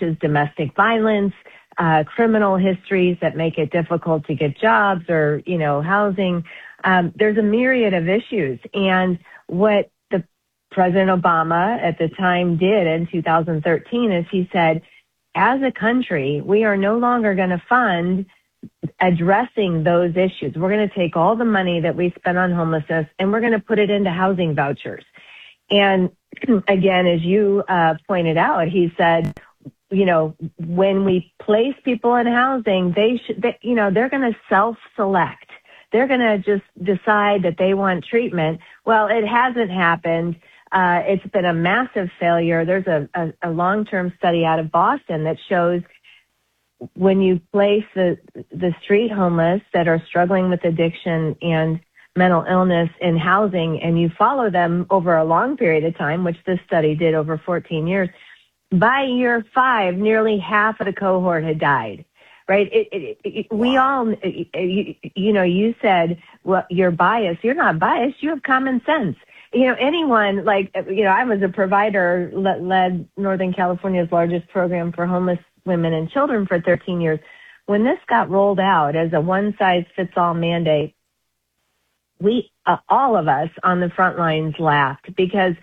is domestic violence, criminal histories that make it difficult to get jobs or, housing. There's a myriad of issues. And what the President Obama at the time did in 2013 is he said, as a country, we are no longer going to fund addressing those issues. We're going to take all the money that we spend on homelessness and we're going to put it into housing vouchers. And again, as you pointed out, he said, when we place people in housing, they're going to self-select. They're going to just decide that they want treatment. Well, it hasn't happened. It's been a massive failure. There's a long-term study out of Boston that shows when you place the street homeless that are struggling with addiction and mental illness in housing and you follow them over a long period of time, which this study did over 14 years, by year 5, nearly half of the cohort had died. Right? We all, you said, well, you're biased. You're not biased. You have common sense. Anyone I was a provider, led Northern California's largest program for homeless women and children for 13 years. When this got rolled out as a one-size-fits-all mandate, we, all of us on the front lines laughed because,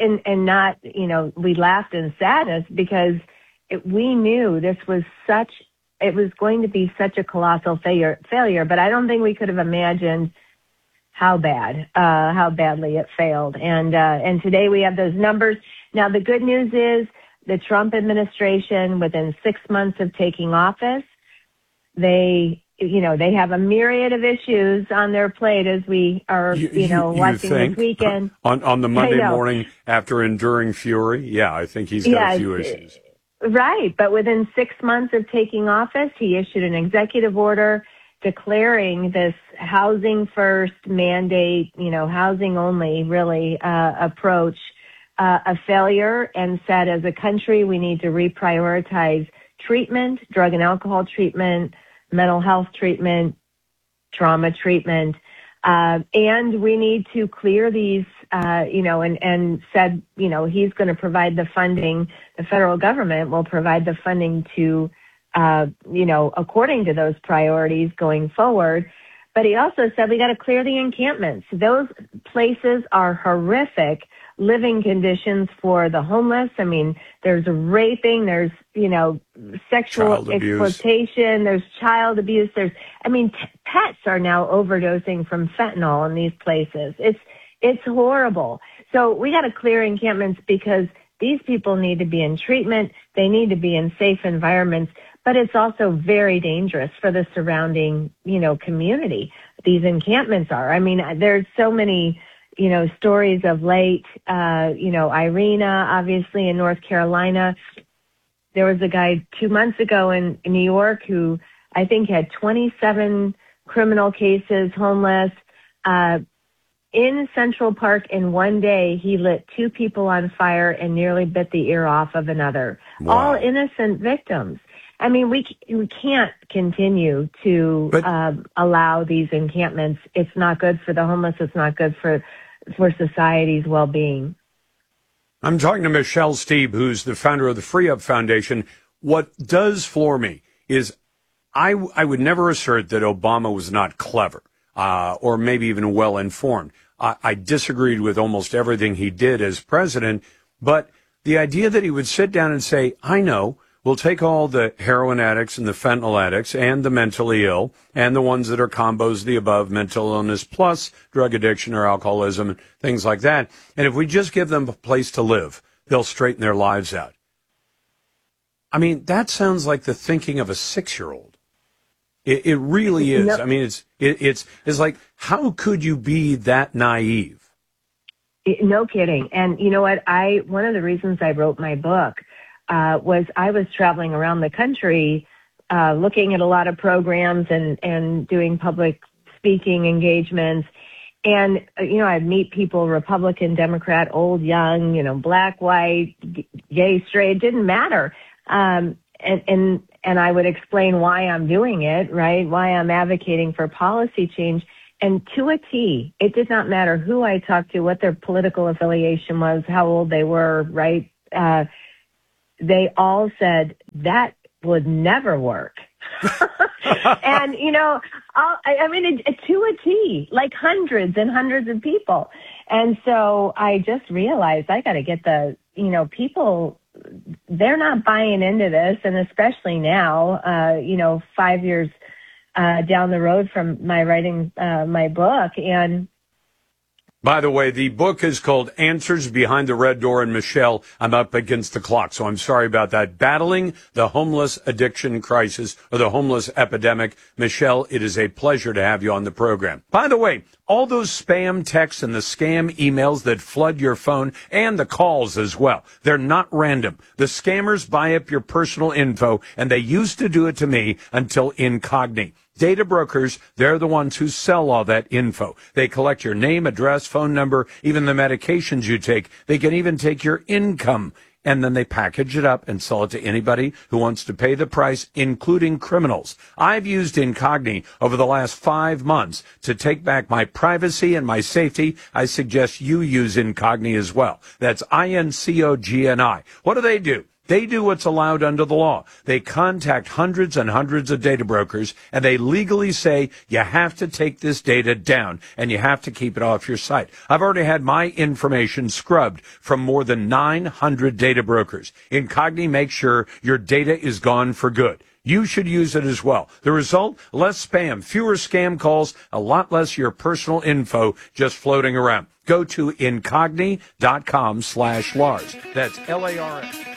we laughed in sadness because we knew this was it was going to be such a colossal failure, but I don't think we could have imagined how badly it failed. And today we have those numbers. Now, the good news is the Trump administration, within 6 months of taking office, they have a myriad of issues on their plate as we are, watching this weekend. On the Monday morning after enduring fury? Yeah, I think he's got a few issues. Right. But within 6 months of taking office, he issued an executive order declaring this housing first mandate, housing only really approach a failure, and said as a country we need to reprioritize treatment, drug and alcohol treatment, mental health treatment, trauma treatment, and we need to clear these, and said, he's going to provide the funding. The federal government will provide the funding to, according to those priorities going forward. But he also said we got to clear the encampments. Those places are horrific living conditions for the homeless. I mean, there's raping, there's, sexual exploitation, there's child abuse, pets are now overdosing from fentanyl in these places. It's horrible. So we got to clear encampments because these people need to be in treatment. They need to be in safe environments, but it's also very dangerous for the surrounding, community. These encampments are. I mean, there's so many, stories of late, Irina, obviously in North Carolina. There was a guy 2 months ago in New York who I think had 27 criminal cases, homeless, in Central Park. In one day, he lit 2 people on fire and nearly bit the ear off of another. Wow. All innocent victims. I mean, we can't continue to allow these encampments. It's not good for the homeless. It's not good for society's well-being. I'm talking to Michelle Steeb, who's the founder of the Free Up Foundation. What does floor me is I would never assert that Obama was not clever or maybe even well-informed. I disagreed with almost everything he did as president, but the idea that he would sit down and say, I know, we'll take all the heroin addicts and the fentanyl addicts and the mentally ill and the ones that are combos of the above, mental illness plus drug addiction or alcoholism and things like that. And if we just give them a place to live, they'll straighten their lives out. I mean, that sounds like the thinking of a 6-year-old. It really is. I mean, it's like, how could you be that naive? No kidding. And you know what? One of the reasons I wrote my book was I was traveling around the country, looking at a lot of programs and doing public speaking engagements. And, I'd meet people, Republican, Democrat, old, young, black, white, gay, straight, it didn't matter. And I would explain why I'm doing it, right? Why I'm advocating for policy change. And to a T, it did not matter who I talked to, what their political affiliation was, how old they were, right? they all said that would never work. And, I mean, to a T, like hundreds and hundreds of people. And so I just realized I got to get people, they're not buying into this. And especially now, 5 years down the road from my writing my book. And by the way, the book is called Answers Behind the Red Door. And Michelle, I'm up against the clock, so I'm sorry about that. Battling the Homeless Addiction Crisis, or the Homeless Epidemic. Michelle, it is a pleasure to have you on the program. By the way, all those spam texts and the scam emails that flood your phone, and the calls as well, they're not random. The scammers buy up your personal info, and they used to do it to me until Incogni. Data brokers, they're the ones who sell all that info. They collect your name, address, phone number, even the medications you take. They can even take your income, and then they package it up and sell it to anybody who wants to pay the price, including criminals. I've used Incogni over the last 5 months to take back my privacy and my safety. I suggest you use Incogni as well. That's INCOGNI. What do? They do what's allowed under the law. They contact hundreds and hundreds of data brokers, and they legally say you have to take this data down and you have to keep it off your site. I've already had my information scrubbed from more than 900 data brokers. Incogni makes sure your data is gone for good. You should use it as well. The result? Less spam, fewer scam calls, a lot less your personal info just floating around. Go to incogni.com/Lars. That's LARS.